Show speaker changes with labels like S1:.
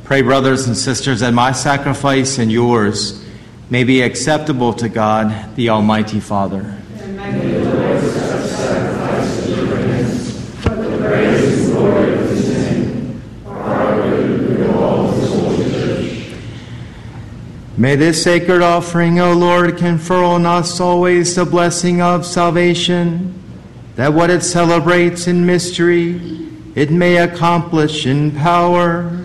S1: Pray, brothers and sisters, that my sacrifice and yours may be acceptable to God, the Almighty Father.
S2: And may the Lord accept sacrifice at your hands, for the praise and glory of his name, for our good and the good of all his holy church.
S1: May this sacred offering, O Lord, confer on us always the blessing of salvation, that what it celebrates in mystery, it may accomplish in power.